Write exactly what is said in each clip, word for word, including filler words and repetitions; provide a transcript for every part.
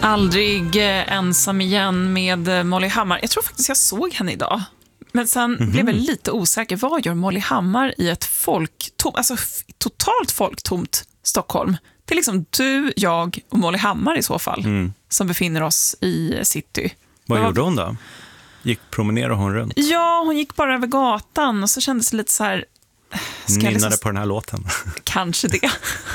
Aldrig ensam igen med Molly Hammar. Jag tror faktiskt jag såg henne idag. Men sen mm-hmm. blev jag lite osäker. Vad gör Molly Hammar i ett folktomt, alltså f- totalt folktomt Stockholm? Det är liksom du, jag och Molly Hammar i så fall mm. som befinner oss i city. Vad gjorde hon då? Gick promenerade hon runt? Ja, hon gick bara över gatan och så kändes det lite så här... Nynnade liksom... på den här låten. Kanske det.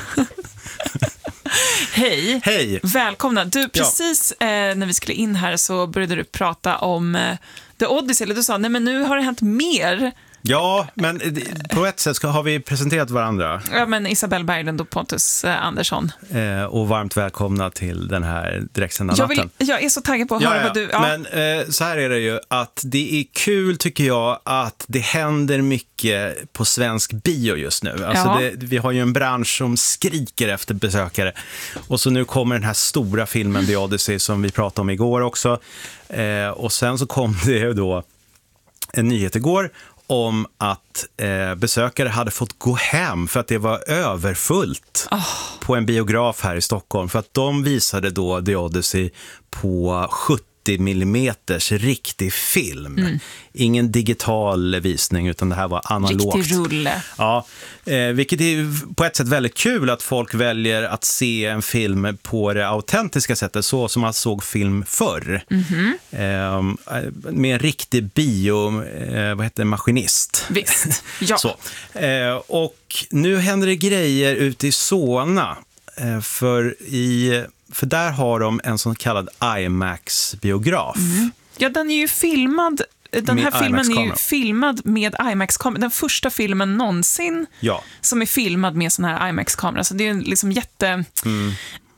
Hej. Hej. Välkomna. Du, precis ja. eh, när vi skulle in här så började du prata om eh, The Odyssey. Eller du sa, nej men nu har det hänt mer. Ja, men på ett sätt ska, har vi presenterat varandra. Ja, men Isabelle Berglund och Pontus eh, Andersson. Eh, och varmt välkomna till den här direktsända jag natten. Vill, jag är så taggad på att ja, höra ja, vad du... Ja. Men eh, så här är det ju att det är kul tycker jag att det händer mycket på svensk bio just nu. Alltså det, vi har ju en bransch som skriker efter besökare. Och så nu kommer den här stora filmen The Odyssey som vi pratade om igår också. Eh, och sen så kom det ju då en nyhet igår om att eh, besökare hade fått gå hem för att det var överfullt oh. på en biograf här i Stockholm. För att de visade då The Odyssey på sjuttio millimeters riktig film. Mm. Ingen digital visning utan det här var analogt. Riktig rulle. Ja, eh, vilket är på ett sätt väldigt kul att folk väljer att se en film på det autentiska sättet så som man såg film förr. Mm-hmm. Eh, med en riktig bio, eh, vad heter det, maskinist. Visst, ja. Så. Eh, och nu händer det grejer ute i Solna. Eh, för i... För där har de en sån kallad IMAX-biograf. Mm. Ja, den är ju filmad... Den med här filmen IMAX-kamera. är ju filmad med IMAX-kamera. Den första filmen någonsin ja. som är filmad med sån här IMAX-kamera. Så det är en liksom jätte... Mm.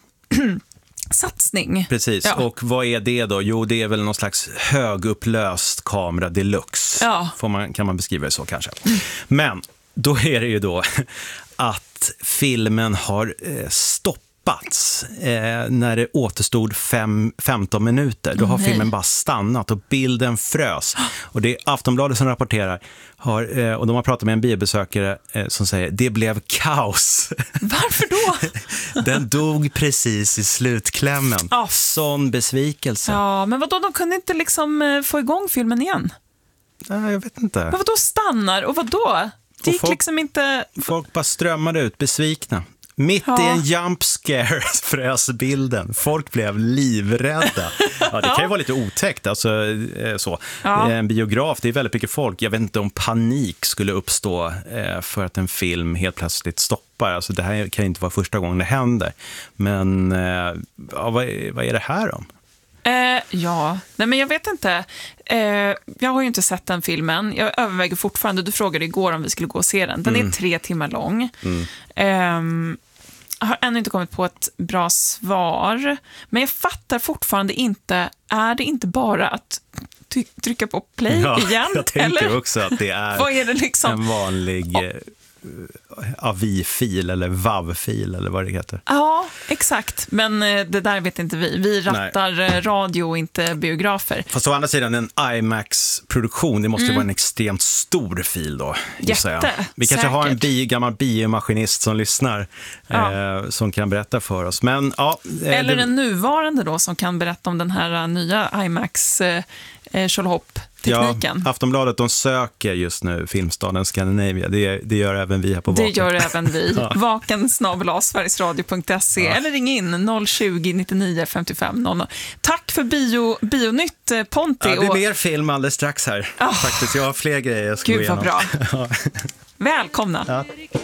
satsning. Precis, ja. Och vad är det då? Jo, det är väl någon slags högupplöst kamera deluxe. Ja. Får man, kan man beskriva det så kanske. Mm. Men då är det ju då att filmen har eh, stoppat Eh, när det återstod fem, femton minuter. Då har mm, filmen bara stannat och bilden frös. Och det är Aftonbladet som rapporterar har, eh, och de har pratat med en biobesökare eh, som säger det blev kaos. Varför då? Den dog precis i slutklämmen. Oh. Sån besvikelse. Ja, men vadå? De kunde inte liksom eh, få igång filmen igen? Nej, jag vet inte. Men vadå stannar? Och vadå? Det gick folk, liksom inte... Folk bara strömmade ut, besvikna. Mitt ja. i en jump scare frös bilden. Folk blev livrädda. Ja, det kan ju vara lite otäckt. Alltså, så. Ja. En biograf, det är väldigt mycket folk. Jag vet inte om panik skulle uppstå för att en film helt plötsligt stoppar. Alltså, det här kan ju inte vara första gången det händer. Men ja, vad, är, vad är det här om? Eh, ja, nej men jag vet inte. Eh, jag har ju inte sett den filmen. Jag överväger fortfarande. Du frågade igår om vi skulle gå och se den. Den mm. är tre timmar lång. Mm. Eh, jag har ännu inte kommit på ett bra svar. Men jag fattar fortfarande inte. Är det inte bara att ty- trycka på play ja, igen? Jag tänker eller? också att det är, vad är det liksom? En vanlig... Oh. A V I-fil eller V A V-fil eller vad det heter. Ja, exakt. Men det där vet inte vi. Vi rattar Nej. radio och inte biografer. Fast å andra sidan, en IMAX-produktion, det måste mm. vara en extremt stor fil då. Jätte, vi kanske säkert. har en bi, gammal biomaskinist som lyssnar ja. eh, som kan berätta för oss. Men, ja, eh, eller det... en nuvarande då som kan berätta om den här nya IMAX eh, Kjolhopp. Tekniken. Ja, Aftonbladet, de söker just nu filmstaden Scandinavia. Det, det gör även vi här på Vaken. Det gör även vi. ja. Vaken snabel-a sverigesradio punkt se ja. Eller ring in noll tjugo nittionio femtiofem noll noll. Tack för bio, Bionytt, Ponti. Ja, det är mer film alldeles strax här. Oh. Faktiskt, jag har fler grejer jag ska Gud, gå vad bra. Välkomna. Ja.